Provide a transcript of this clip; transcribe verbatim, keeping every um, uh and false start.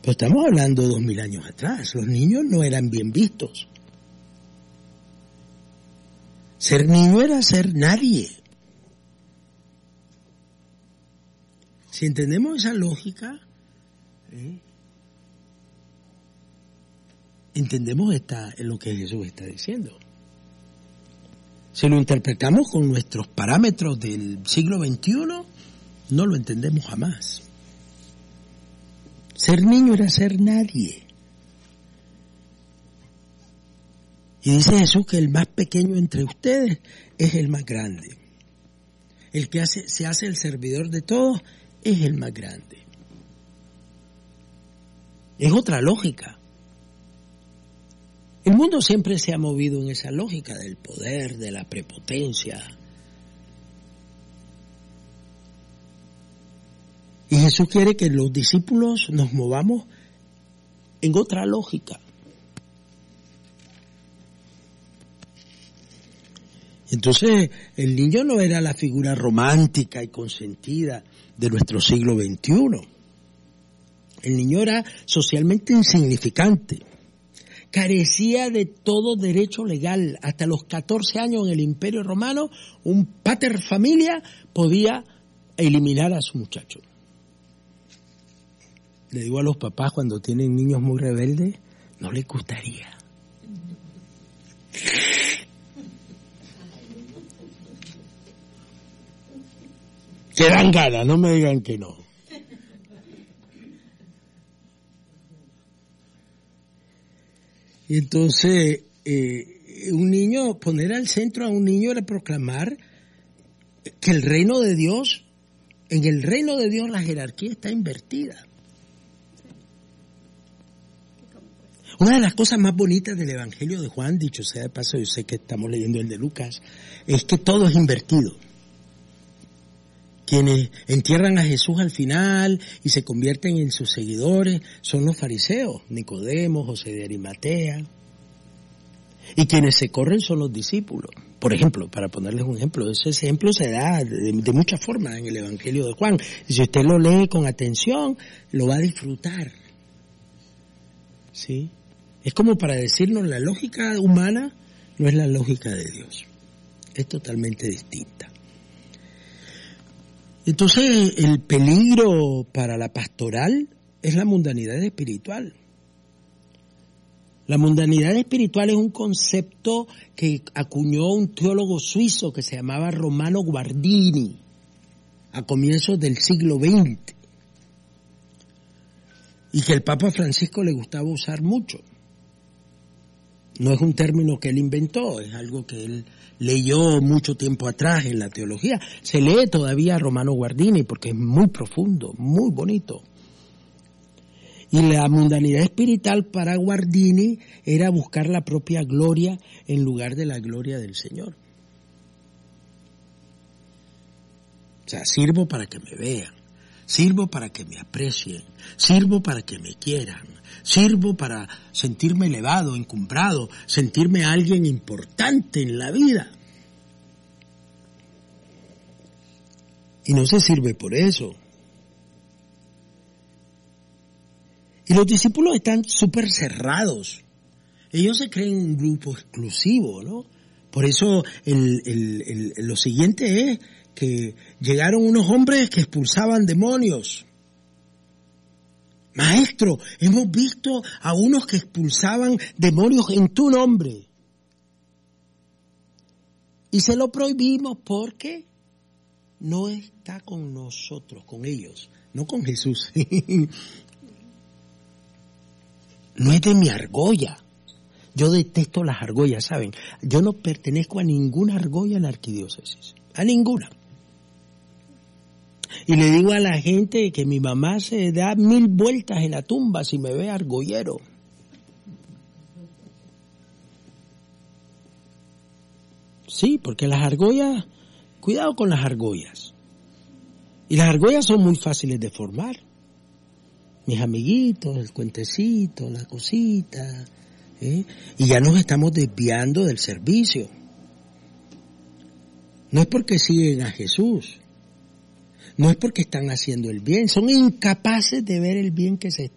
Pero estamos hablando de dos mil años atrás. Los niños no eran bien vistos. Ser niño era ser nadie. Si entendemos esa lógica, ¿eh? entendemos esta, en lo que Jesús está diciendo. Si lo interpretamos con nuestros parámetros del siglo veintiuno, no lo entendemos jamás. Ser niño era ser nadie. Y dice Jesús que el más pequeño entre ustedes es el más grande. El que hace, se hace el servidor de todos es el más grande. Es otra lógica. El mundo siempre se ha movido en esa lógica del poder, de la prepotencia. Y Jesús quiere que los discípulos nos movamos en otra lógica. Entonces, el niño no era la figura romántica y consentida de nuestro siglo veintiuno. El niño era socialmente insignificante. Carecía de todo derecho legal. Hasta los catorce años en el Imperio Romano, un pater familia podía eliminar a su muchacho. Le digo a los papás cuando tienen niños muy rebeldes, no les gustaría. Que dan ganas, no me digan que no. Y entonces, eh, un niño, poner al centro a un niño era proclamar que el reino de Dios, en el reino de Dios la jerarquía está invertida. Una de las cosas más bonitas del Evangelio de Juan, dicho sea de paso, yo sé que estamos leyendo el de Lucas, es que todo es invertido. Quienes entierran a Jesús al final y se convierten en sus seguidores son los fariseos, Nicodemo, José de Arimatea. Y quienes se corren son los discípulos. Por ejemplo, para ponerles un ejemplo, ese ejemplo se da de, de muchas formas en el Evangelio de Juan. Y si usted lo lee con atención, lo va a disfrutar. ¿Sí? Es como para decirnos, la lógica humana no es la lógica de Dios. Es totalmente distinta. Entonces, el peligro para la pastoral es la mundanidad espiritual. La mundanidad espiritual es un concepto que acuñó un teólogo suizo que se llamaba Romano Guardini a comienzos del siglo veinte y que el Papa Francisco le gustaba usar mucho. No es un término que él inventó, es algo que él leyó mucho tiempo atrás en la teología. Se lee todavía a Romano Guardini porque es muy profundo, muy bonito. Y la mundanidad espiritual para Guardini era buscar la propia gloria en lugar de la gloria del Señor. O sea, sirvo para que me vean, sirvo para que me aprecien, sirvo para que me quieran, sirvo para sentirme elevado, encumbrado, sentirme alguien importante en la vida. Y no se sirve por eso. Y los discípulos están súper cerrados. Ellos se creen un grupo exclusivo, ¿no? Por eso el, el, el, lo siguiente es que llegaron unos hombres que expulsaban demonios. Maestro, hemos visto a unos que expulsaban demonios en tu nombre. Y se lo prohibimos porque no está con nosotros, con ellos, no con Jesús. No es de mi argolla. Yo detesto las argollas, ¿saben? Yo no pertenezco a ninguna argolla en la arquidiócesis. A ninguna. Y le digo a la gente que mi mamá se da mil vueltas en la tumba si me ve argollero. Sí, porque las argollas, cuidado con las argollas. Y las argollas son muy fáciles de formar. Mis amiguitos, el cuentecito, la cosita, ¿eh? Y ya nos estamos desviando del servicio. No es porque siguen a Jesús, no es porque están haciendo el bien, son incapaces de ver el bien que se está